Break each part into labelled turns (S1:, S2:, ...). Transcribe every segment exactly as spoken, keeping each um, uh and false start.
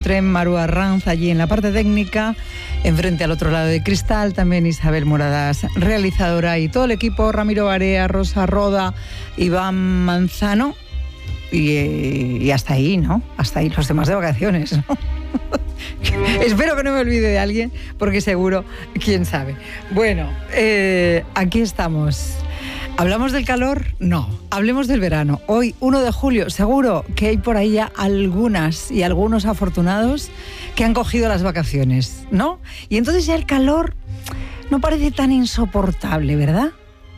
S1: tren, Maru Arranz allí en la parte técnica, enfrente al otro lado de cristal, también Isabel Moradas, realizadora, y todo el equipo, Ramiro Barea, Rosa Roda, Iván Manzano, y, y hasta ahí, ¿no? Hasta ahí, los demás de vacaciones, ¿no? Espero que no me olvide de alguien, porque seguro, quién sabe. Bueno, eh, aquí estamos. ¿Hablamos del calor? No. Hablemos del verano. Hoy, uno de julio, seguro que hay por ahí ya algunas y algunos afortunados que han cogido las vacaciones, ¿no? Y entonces ya el calor no parece tan insoportable, ¿verdad?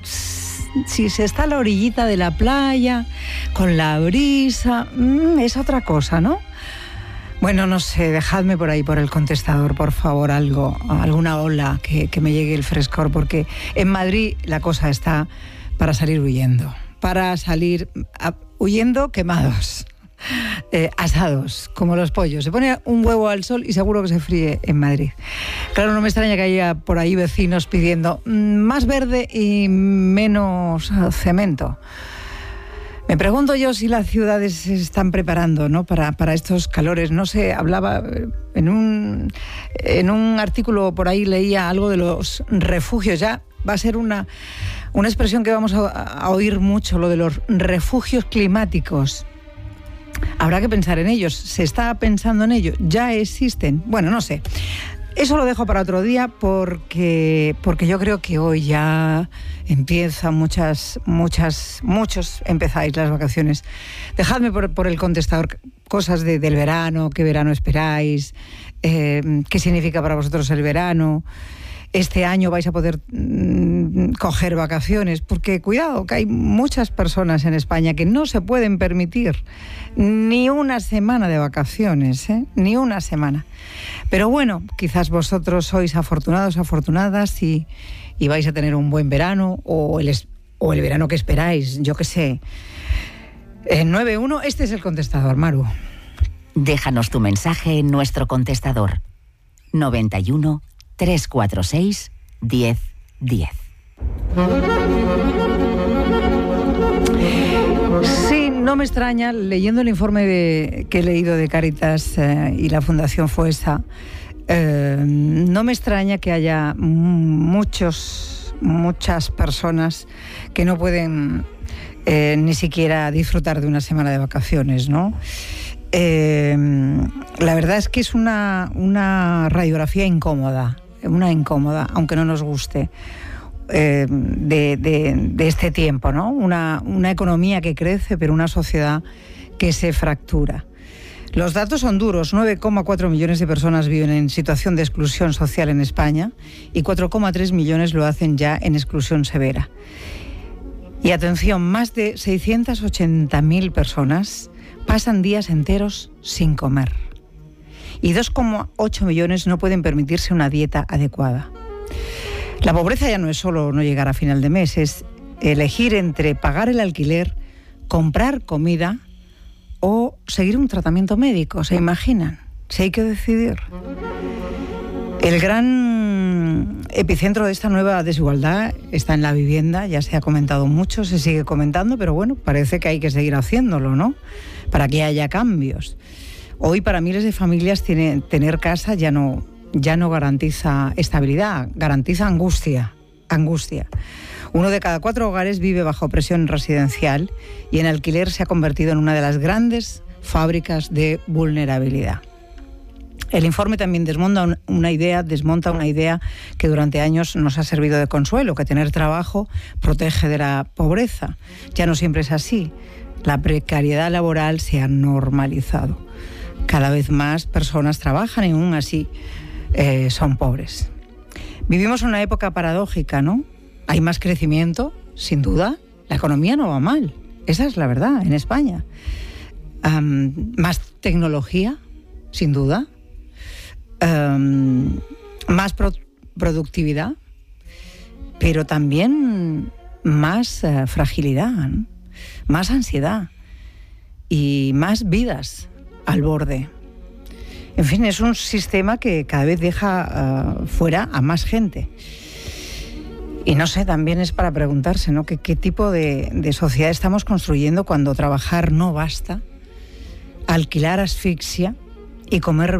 S1: Si se está a la orillita de la playa, con la brisa, mmm, es otra cosa, ¿no? Bueno, no sé, dejadme por ahí, por el contestador, por favor, algo, alguna ola que, que me llegue el frescor, porque en Madrid la cosa está para salir huyendo, para salir a, huyendo quemados, eh, asados, como los pollos. Se pone un huevo al sol y seguro que se fríe en Madrid. Claro, no me extraña que haya por ahí vecinos pidiendo más verde y menos cemento. Me pregunto yo si las ciudades se están preparando, ¿no?, para, para estos calores. No sé, hablaba en un, en un artículo por ahí, leía algo de los refugios. Ya va a ser una, una expresión que vamos a, a oír mucho, lo de los refugios climáticos. Habrá que pensar en ellos. ¿Se está pensando en ello? ¿Ya existen? Bueno, no sé. Eso lo dejo para otro día porque, porque yo creo que hoy ya empiezan muchas, muchas, muchos empezáis las vacaciones. Dejadme por, por el contestador cosas de, del verano, qué verano esperáis, eh, qué significa para vosotros el verano. Este año vais a poder mmm, coger vacaciones, porque cuidado, que hay muchas personas en España que no se pueden permitir ni una semana de vacaciones, ¿eh? Ni una semana. Pero bueno, quizás vosotros sois afortunados, afortunadas y, y vais a tener un buen verano, o el, o el verano que esperáis, yo qué sé. En nueve uno, este es el contestador, Maru.
S2: Déjanos tu mensaje en nuestro contestador. noventa y uno, trescientos cuarenta y seis, diez diez.
S1: Sí, no me extraña, leyendo el informe de, que he leído de Cáritas eh, y la Fundación Foessa, eh, no me extraña que haya muchos, muchas personas que no pueden eh, ni siquiera disfrutar de una semana de vacaciones, ¿no? Eh, la verdad es que es una, una radiografía incómoda, una incómoda, aunque no nos guste, eh, de, de, de este tiempo, ¿no? Una, una economía que crece, pero una sociedad que se fractura. Los datos son duros. nueve coma cuatro millones de personas viven en situación de exclusión social en España y cuatro coma tres millones lo hacen ya en exclusión severa. Y atención, más de seiscientas ochenta mil personas pasan días enteros sin comer. Y dos coma ocho millones no pueden permitirse una dieta adecuada. La pobreza ya no es solo no llegar a final de mes, es elegir entre pagar el alquiler, comprar comida o seguir un tratamiento médico. ¿Se imaginan? Si hay que decidir. El gran epicentro de esta nueva desigualdad está en la vivienda. Ya se ha comentado mucho, se sigue comentando, pero bueno, parece que hay que seguir haciéndolo, ¿no?, para que haya cambios. Hoy para miles de familias tiene, tener casa ya no, ya no garantiza estabilidad, garantiza angustia, angustia. Uno de cada cuatro hogares vive bajo presión residencial y en alquiler se ha convertido en una de las grandes fábricas de vulnerabilidad. El informe también desmonta una idea, desmonta una idea que durante años nos ha servido de consuelo, que tener trabajo protege de la pobreza. Ya no siempre es así. La precariedad laboral se ha normalizado. Cada vez más personas trabajan y aún así eh, son pobres. Vivimos una época paradójica, ¿no? Hay más crecimiento, sin duda. La economía no va mal. Esa es la verdad, en España. Um, más tecnología, sin duda. Um, más pro- productividad, pero también más uh, fragilidad, ¿no?, más ansiedad y más vidas al borde. En fin, es un sistema que cada vez deja uh, fuera a más gente. Y no sé, también es para preguntarse, ¿no?, ¿Qué, qué tipo de, de sociedad estamos construyendo cuando trabajar no basta, alquilar asfixia y comer